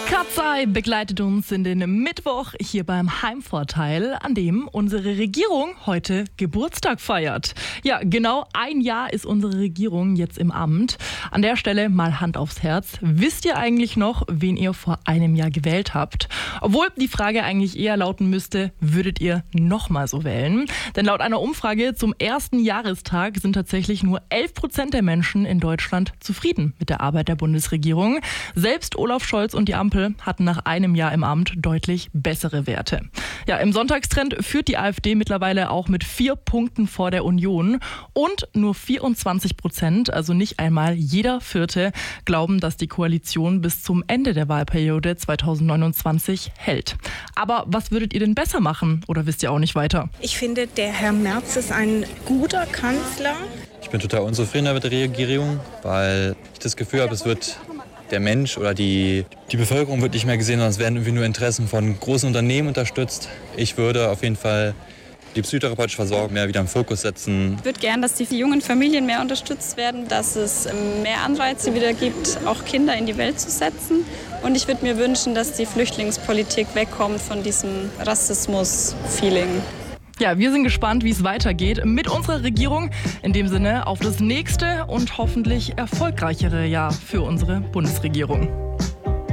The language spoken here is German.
Katzei begleitet uns in den Mittwoch hier beim Heimvorteil, an dem unsere Regierung heute Geburtstag feiert. Ja, genau ein Jahr ist unsere Regierung jetzt im Amt. An der Stelle mal Hand aufs Herz. Wisst ihr eigentlich noch, wen ihr vor einem Jahr gewählt habt? Obwohl die Frage eigentlich eher lauten müsste, würdet ihr nochmal so wählen? Denn laut einer Umfrage zum ersten Jahrestag sind tatsächlich nur 11% der Menschen in Deutschland zufrieden mit der Arbeit der Bundesregierung. Selbst Olaf Scholz und die Ampel hatten nach einem Jahr im Amt deutlich bessere Werte. Ja, im Sonntagstrend führt die AfD mittlerweile auch mit 4 Punkten vor der Union und nur 24%, also nicht einmal jeder Vierte, glauben, dass die Koalition bis zum Ende der Wahlperiode 2029 hält. Aber was würdet ihr denn besser machen oder wisst ihr auch nicht weiter? Ich finde, der Herr Merz ist ein guter Kanzler. Ich bin total unzufrieden mit der Regierung, weil ich das Gefühl habe, es wird der Mensch oder die Bevölkerung wird nicht mehr gesehen, sondern es werden irgendwie nur Interessen von großen Unternehmen unterstützt. Ich würde auf jeden Fall die psychotherapeutische Versorgung mehr wieder im Fokus setzen. Ich würde gern, dass die jungen Familien mehr unterstützt werden, dass es mehr Anreize wieder gibt, auch Kinder in die Welt zu setzen. Und ich würde mir wünschen, dass die Flüchtlingspolitik wegkommt von diesem Rassismus-Feeling. Ja, wir sind gespannt, wie es weitergeht mit unserer Regierung. In dem Sinne auf das nächste und hoffentlich erfolgreichere Jahr für unsere Bundesregierung.